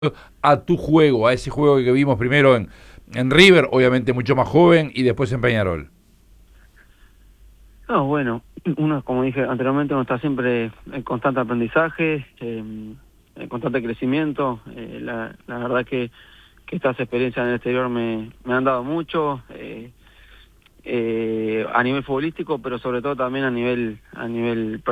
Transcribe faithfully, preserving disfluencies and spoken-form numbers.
a tu juego, a ese juego que vimos primero en, en River, obviamente mucho más joven, y después en Peñarol? No, bueno, uno, como dije anteriormente, uno está siempre en constante aprendizaje, eh, en constante crecimiento. Eh, la, la verdad que, que estas experiencias en el exterior me, me han dado mucho, eh, eh, a nivel futbolístico, pero sobre todo también a nivel, a nivel